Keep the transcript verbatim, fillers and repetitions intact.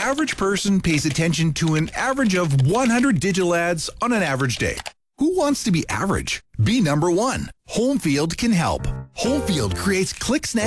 average person pays attention to an average of one hundred digital ads on an average day. Who wants to be average? Be number one. Homefield can help. Homefield creates ClickSnag